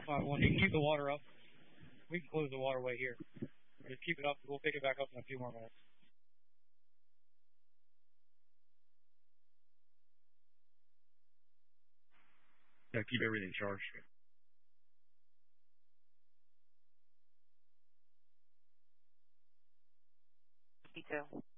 We'll find one. You can keep the water up. We can close the waterway here. Just keep it up. We'll pick it back up in a few more minutes. Yeah, keep everything charged. You too.